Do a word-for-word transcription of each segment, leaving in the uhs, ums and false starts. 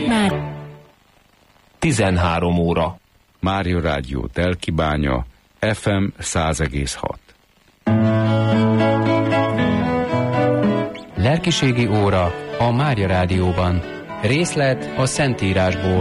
Már tizenhárom óra. Mária Rádió Telkibánya, ef em száz egész hat. Lelkiségi óra a Mária Rádióban. Részlet a Szentírásból.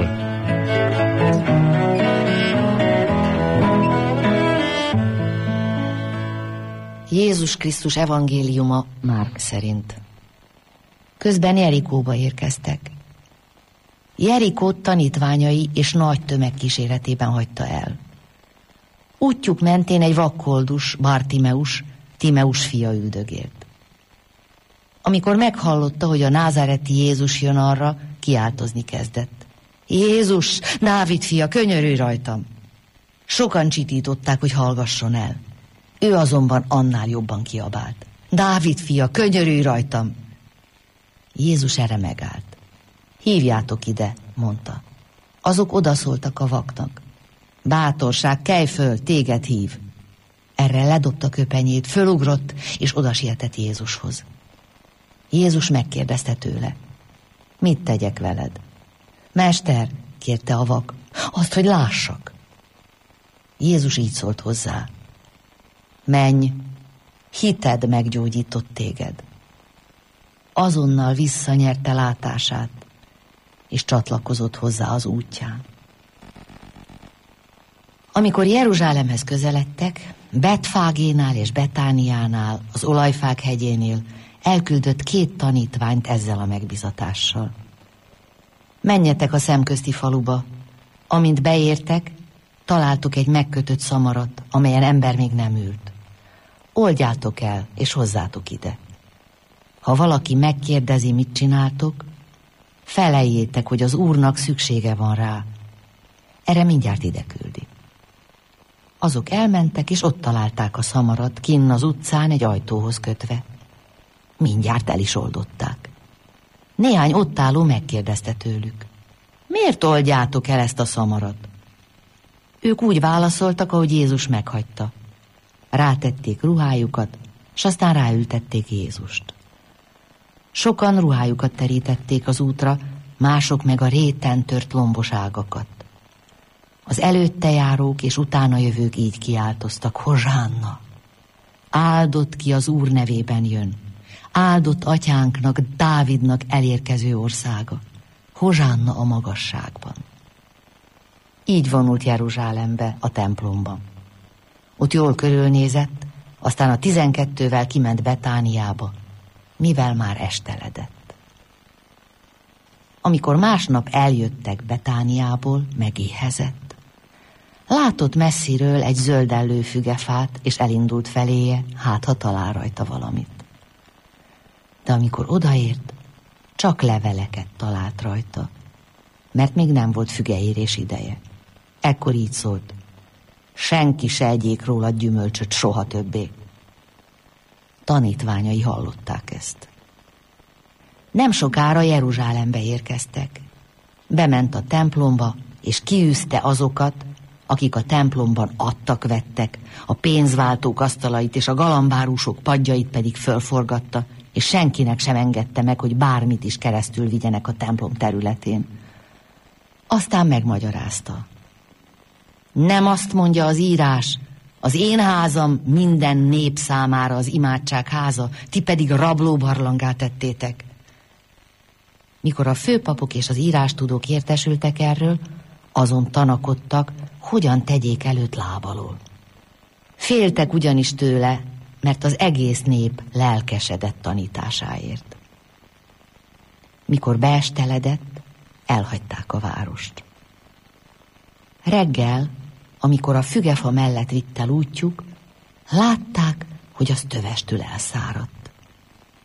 Jézus Krisztus evangéliuma Márk szerint. Közben Jerikóba érkeztek. Jerikót tanítványai és nagy tömeg kíséretében hagyta el. Útjuk mentén egy vakkoldus, Bartimeus, Timeus fia üldögélt. Amikor meghallotta, hogy a názáreti Jézus jön arra, kiáltozni kezdett. Jézus, Dávid fia, könyörülj rajtam! Sokan csitították, hogy hallgasson el. Ő azonban annál jobban kiabált. Dávid fia, könyörülj rajtam! Jézus erre megállt. Hívjátok ide, mondta. Azok odaszóltak a vaknak. Bátorság, kelj föl, téged hív. Erre ledobta köpenyét, fölugrott, és odasietett Jézushoz. Jézus megkérdezte tőle. Mit tegyek veled? Mester, kérte a vak, azt, hogy lássak. Jézus így szólt hozzá. Menj, hited meggyógyított téged. Azonnal visszanyerte látását, és csatlakozott hozzá az útján. Amikor Jeruzsálemhez közeledtek, Betfágénál és Betániánál, az Olajfák hegyénél elküldött két tanítványt ezzel a megbizatással. Menjetek a szemközti faluba. Amint beértek, találtuk egy megkötött szamarat, amelyen ember még nem ült. Oldjátok el, és hozzátok ide. Ha valaki megkérdezi, mit csináltok, feleljétek, hogy az Úrnak szüksége van rá. Erre mindjárt ide küldi. Azok elmentek, és ott találták a szamarat, kinn az utcán egy ajtóhoz kötve. Mindjárt el is oldották. Néhány ott álló megkérdezte tőlük. Miért oldjátok el ezt a szamarat? Ők úgy válaszoltak, ahogy Jézus meghagyta. Rátették ruhájukat, s aztán ráültették Jézust. Sokan ruhájukat terítették az útra, mások meg a réten tört lombos ágakat. Az előtte járók és utána jövők így kiáltoztak, Hozsánna! Áldott ki az Úr nevében jön, áldott atyánknak, Dávidnak elérkező országa, Hozsánna a magasságban. Így vonult Jeruzsálembe, a templomba. Ott jól körülnézett, aztán a tizenkettővel kiment Betániába, mivel már esteledett. Amikor másnap eljöttek Betániából, megéhezett. Látott messziről egy zöldellő fügefát, és elindult feléje, hát ha talál rajta valamit. De amikor odaért, csak leveleket talált rajta, mert még nem volt fügeérés ideje. Ekkor így szólt, senki se egyék róla gyümölcsöt soha többé. Tanítványai hallották ezt. Nem sokára Jeruzsálembe érkeztek. Bement a templomba, és kiűzte azokat, akik a templomban adtak-vettek, a pénzváltók asztalait és a galambárusok padjait pedig fölforgatta, és senkinek sem engedte meg, hogy bármit is keresztül vigyenek a templom területén. Aztán megmagyarázta. Nem azt mondja az írás, az én házam minden nép számára az imádság háza, ti pedig rablóbarlanggá tettétek. Mikor a főpapok és az írástudók értesültek erről, azon tanakodtak, hogyan tegyék előtt lábalól. Féltek ugyanis tőle, mert az egész nép lelkesedett tanításáért. Mikor beesteledett, elhagyták a várost. Reggel, amikor a fügefa mellett vitt el útjuk, látták, hogy az tövestül elszáradt.